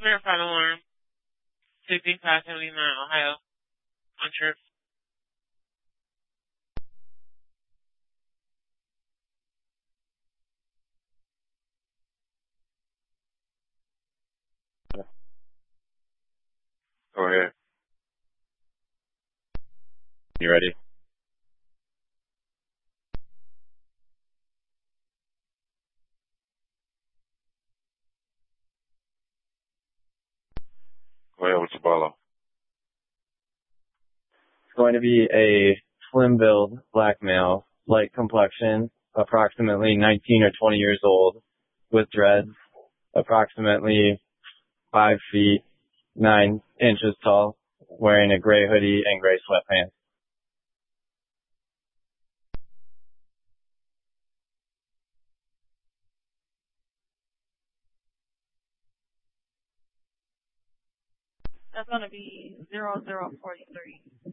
Verified alarm. 6579 Ohio. On trip. Go ahead. You ready? Go ahead with your bolo. It's going to be a slim build black male, light complexion, approximately 19 or 20 years old, with dreads, approximately 5 feet 9 inches tall, wearing a gray hoodie and gray sweatpants. That's going to be 0043.